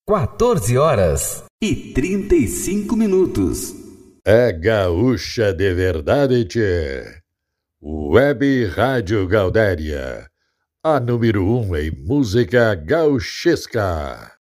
14h35. É gaúcha de verdade, tchê. Web Rádio Gaudéria, a número 1 em música gauchesca.